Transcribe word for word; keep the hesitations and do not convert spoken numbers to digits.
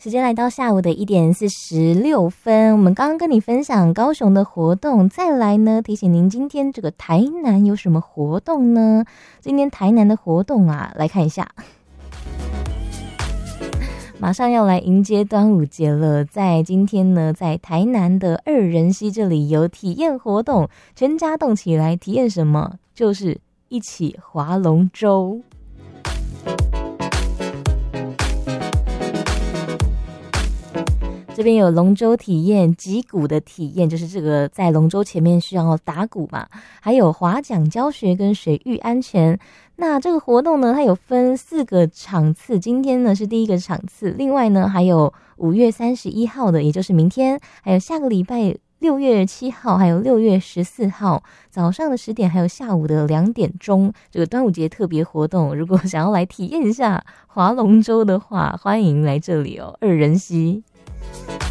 时间来到下午的一点四十六分，我们刚刚跟你分享高雄的活动，再来呢提醒您今天这个台南有什么活动呢？今天台南的活动啊，来看一下。马上要来迎接端午节了，在今天呢，在台南的二仁溪这里有体验活动，全家动起来体验什么？就是一起划龙舟。这边有龙舟体验、击鼓的体验，就是这个在龙舟前面需要打鼓嘛，还有划桨教学跟水域安全。那这个活动呢，它有分四个场次，今天呢是第一个场次，另外呢还有五月三十一号的，也就是明天，还有下个礼拜六月七号，还有六月十四号早上的十点，还有下午的两点钟，这个端午节特别活动，如果想要来体验一下划龙舟的话，欢迎来这里哦，二仁溪。